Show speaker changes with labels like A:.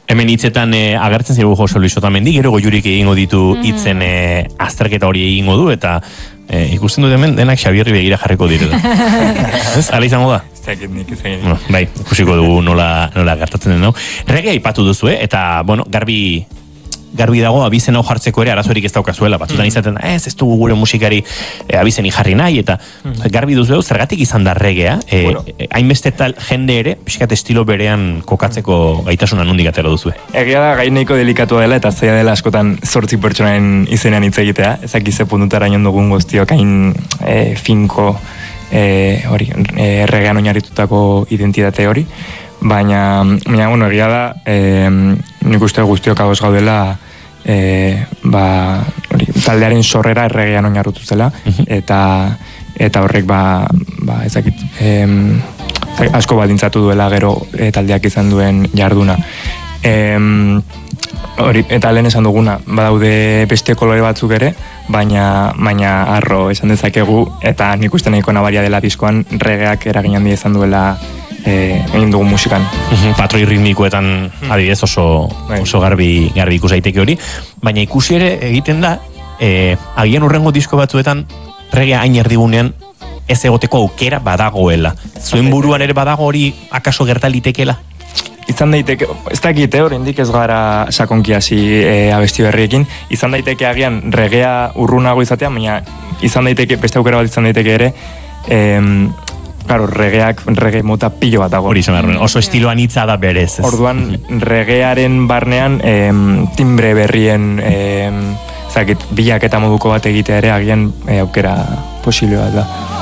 A: Hemen hitzetan agertzen ziru Jose Luis Otamendi, gero Goiurik egingo ditu hitzen azterketa hori egingo du, eta ikusten dut hemen denak Xabierri begira jarriko direla. Ez, ala izango da? Bai, ikusiko dugu nola gertatzen den hau. Reggae aipatu duzu, eta, bueno, garbi dago abizen hau jartzeko ere arazorik ez daukazuela, batzutan izaten da, ez dugu gure musikari abizeni jarri nahi, eta garbi duzu, zergatik izan da reggaea, hainbeste tal jende ere, pixkat estilo berean kokatzeko gaitasuna nondik atera duzu.
B: Egia da, gai nahiko delikatua dela, eta zaila dela askotan 8 pertsonaen izenean hitz egitea, ezak izepundutara nion dugun guztiok hain finko reggaean oinarritutako identitate hori, baina bueno, egia da, nik uste guztiok ados gaudela, taldearen sorrera erregean oinarritu zela, eta horrek ezakit, asko baldintzatu duela gero taldeak izan duen jarduna. Eta lehen esan duguna, badaude beste kolore batzuk ere, baina arro esan dezakegu, eta nik uste nahiko nabaria dela diskoan regeak eragin handia izan duela egin dugu musikan.
A: Patroi ritmikoetan adibidez oso garbi ikus daiteke hori, baina ikusi ere egiten da, agian urrengo disko batzuetan reggae hain erdigunean ez egoteko aukera badagoela. Zuen buruan ere badago hori akaso gertalitekeela?
B: Izan daiteke, ez dakite oraindik ez gara sakonki hasi abesti berriekin, izan daiteke agian reggaea urrunago izatea, baina izan daiteke, beste aukera bat izan daiteke ere, claro, reggae mota pilo bat dago.
A: Oso estiloan hitza da berez.
B: Orduan, reggaearen barnean timbre berrien bilaketa moduko bat egitea ere agian aukera posible bat da.